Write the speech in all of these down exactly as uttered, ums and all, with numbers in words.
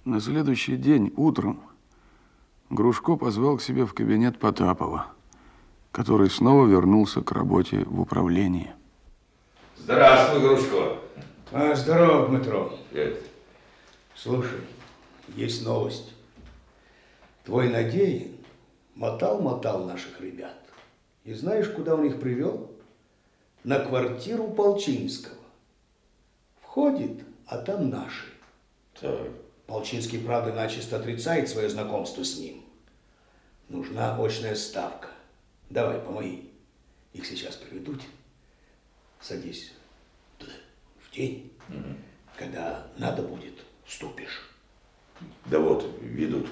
На следующий день утром Грушко позвал к себе в кабинет Потапова, который снова вернулся к работе в управлении. Здравствуй, Грушко. А, здорово, Дмитро. Привет. Слушай, есть новость. Твой Надеин мотал-мотал наших ребят. И знаешь, куда он их привел? На квартиру Полчинского. Входит, а там наши. Так. Полчинский, правда, начисто отрицает свое знакомство с ним. Нужна очная ставка. Давай, помоги. Их сейчас приведут. Садись туда, в тень. Угу. Когда надо будет, вступишь. Да вот, ведут.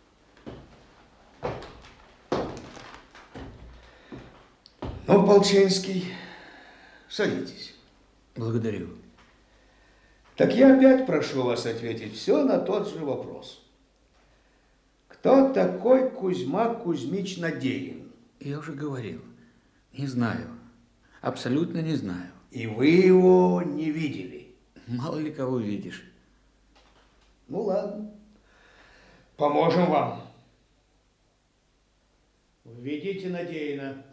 Ну, Полчинский, садитесь. Благодарю. Так я опять прошу вас ответить все на тот же вопрос. Кто такой Кузьма Кузьмич Надеин? Я уже говорил. Не знаю. Абсолютно не знаю. И вы его не видели? Мало ли кого видишь. Ну, ладно. Поможем вам. Введите Надеина.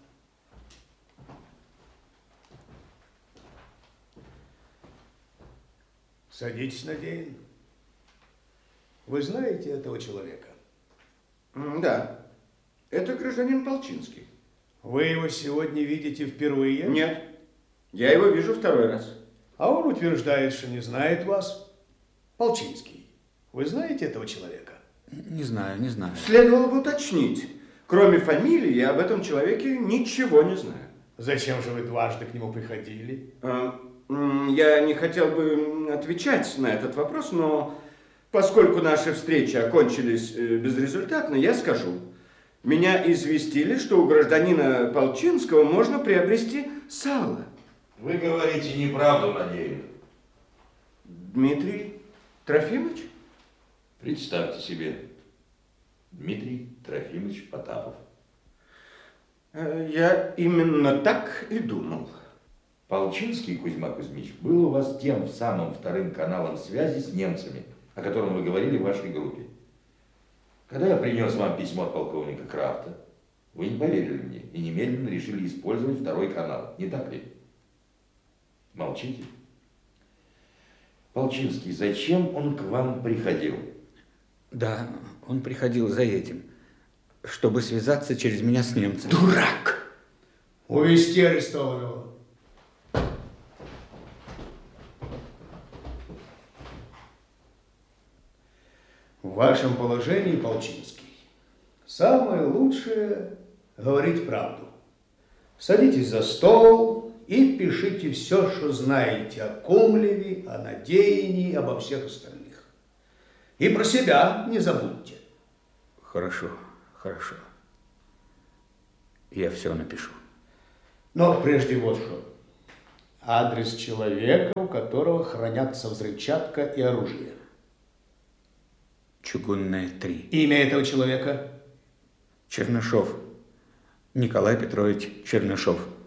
Садитесь, Надеин. Вы знаете этого человека? Да. Это гражданин Полчинский. Вы его сегодня видите впервые? Нет. Я его вижу второй раз. А он утверждает, что не знает вас. Полчинский, вы знаете этого человека? Не знаю, не знаю. Следовало бы уточнить. Кроме фамилии, я об этом человеке ничего не знаю. Зачем же вы дважды к нему приходили? А, я не хотел бы отвечать на этот вопрос, но поскольку наши встречи окончились безрезультатно, я скажу. Меня известили, что у гражданина Полчинского можно приобрести сало. Вы говорите неправду, Надеин. Дмитрий Трофимович? Представьте себе. Дмитрий Трофимович Потапов. Я именно так и думал. Полчинский Кузьма Кузьмич был у вас тем самым вторым каналом связи с немцами, о котором вы говорили в вашей группе. Когда я принес вам письмо от полковника Крафта, вы не поверили мне и немедленно решили использовать второй канал, не так ли? Молчите. Полчинский, зачем он к вам приходил? Да, он приходил за этим, чтобы связаться через меня с немцами. Дурак! Увести арестованного. В вашем положении, Полчинский, самое лучшее говорить правду. Садитесь за стол и пишите все, что знаете о Кумлеве, о Надеине, обо всех остальных. И про себя не забудьте. Хорошо, хорошо. Я все напишу. Но прежде вот что. Адрес человека, у которого хранятся взрывчатка и оружие. Чугунная, три. Имя этого человека? Чернышов. Николай Петрович Чернышов.